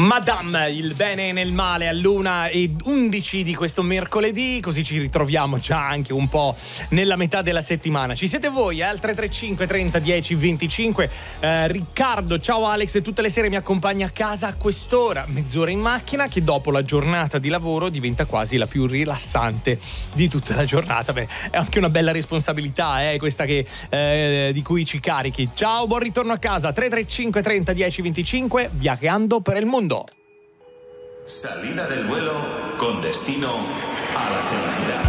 Madame, il bene nel male all'1:11 di questo mercoledì, così ci ritroviamo già anche un po' nella metà della settimana. Ci siete voi, al 335 30 10 25. Riccardo, ciao Alex, e tutte le sere mi accompagna a casa a quest'ora, mezz'ora in macchina, che dopo la giornata di lavoro diventa quasi la più rilassante di tutta la giornata. Beh, è anche una bella responsabilità, questa che di cui ci carichi. Ciao, buon ritorno a casa. 335 30 10 25, viaggiando per il mondo. Salida del vuelo con destino a la felicidad.